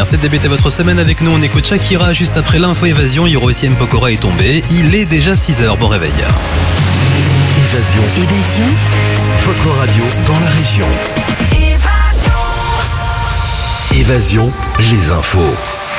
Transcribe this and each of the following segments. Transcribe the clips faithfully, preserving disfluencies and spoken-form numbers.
Merci de débuter votre semaine avec nous. On écoute Shakira juste après l'info Évasion. Il y aura aussi M. Pokora est tombé. Il est déjà six heures. Bon réveil. Évasion. Évasion. Votre radio dans la région. Évasion. Évasion, les infos.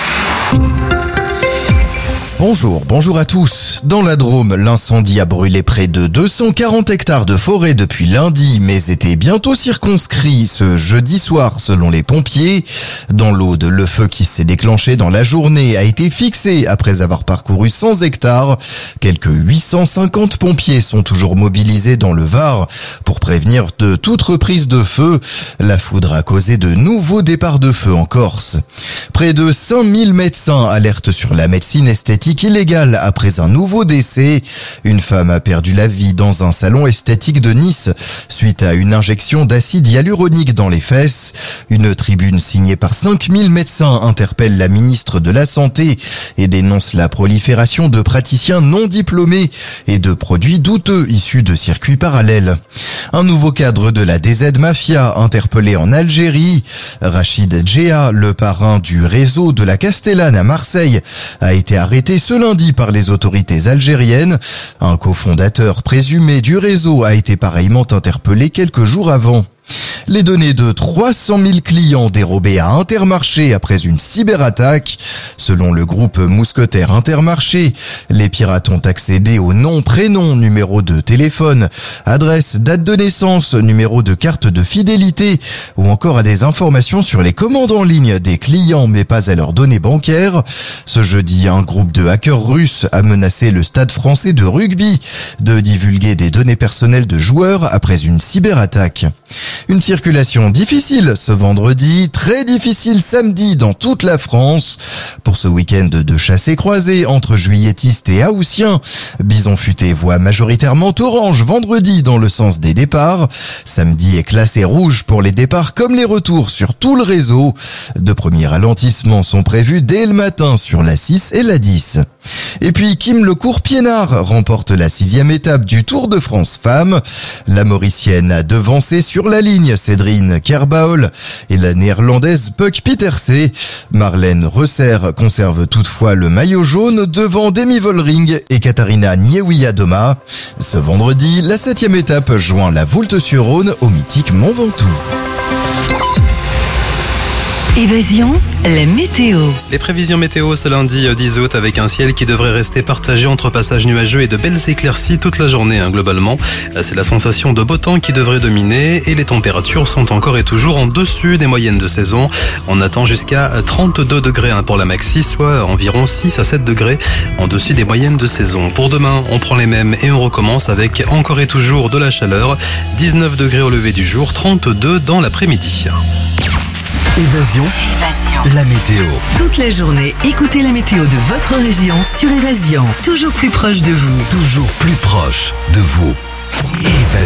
Bonjour, bonjour à tous. Dans la Drôme, l'incendie a brûlé près de deux cent quarante hectares de forêt depuis lundi, mais était bientôt circonscrit ce jeudi soir selon les pompiers. Dans l'Aude, le feu qui s'est déclenché dans la journée a été fixé après avoir parcouru cent hectares. Quelques huit cent cinquante pompiers sont toujours mobilisés dans le Var pour prévenir de toute reprise de feu. La foudre a causé de nouveaux départs de feu en Corse. Près de cinq mille médecins alertent sur la médecine esthétique illégale après un nouveau décès. Une femme a perdu la vie dans un salon esthétique de Nice suite à une injection d'acide hyaluronique dans les fesses. Une tribune signée par cinq mille médecins interpelle la ministre de la Santé et dénonce la prolifération de praticiens non diplômés et de produits douteux issus de circuits parallèles. Un nouveau cadre de la D Z Mafia interpellé en Algérie. Rachid Djea, le parrain du réseau de la Castellane à Marseille, a été arrêté ce lundi par les autorités algériennes. Un cofondateur présumé du réseau a été pareillement interpellé quelques jours avant. Les données de trois cent mille clients dérobées à Intermarché après une cyberattaque. Selon le groupe Mousquetaire Intermarché, les pirates ont accédé aux noms, prénoms, numéro de téléphone, adresse, date de naissance, numéro de carte de fidélité ou encore à des informations sur les commandes en ligne des clients mais pas à leurs données bancaires. Ce jeudi, un groupe de hackers russes a menacé le Stade français de rugby de divulguer des données personnelles de joueurs après une cyberattaque. Une circulation difficile ce vendredi, très difficile samedi dans toute la France. Pour ce week-end de chassés-croisés entre juilletistes et haussiens, Bison Futé voit majoritairement orange vendredi dans le sens des départs. Samedi est classé rouge pour les départs comme les retours sur tout le réseau. De premiers ralentissements sont prévus dès le matin sur la six et la dix. Et puis Kim Lecourt-Pienaar remporte la sixième étape du Tour de France Femmes. La Mauricienne a devancé sur la ligne Cédrine Kerbaol et la néerlandaise Puck Pieterse. Marlène Resser conserve toutefois le maillot jaune devant Demi Vollering et Katharina Niewiadoma. Ce vendredi, la septième étape joint la Voulte-sur-Rhône au mythique Mont Ventoux. Évasion, la météo. Les prévisions météo ce lundi dix août avec un ciel qui devrait rester partagé entre passages nuageux et de belles éclaircies toute la journée hein, globalement. C'est la sensation de beau temps qui devrait dominer et les températures sont encore et toujours en dessus des moyennes de saison. On attend jusqu'à trente-deux degrés hein, pour la maxi, soit environ six à sept degrés en dessus des moyennes de saison. Pour demain, on prend les mêmes et on recommence avec encore et toujours de la chaleur. dix-neuf degrés au lever du jour, trente-deux dans l'après-midi. Évasion, Évasion. la météo. Toute la journée, écoutez la météo de votre région sur Évasion. Toujours plus proche de vous. Toujours plus proche de vous. Évasion.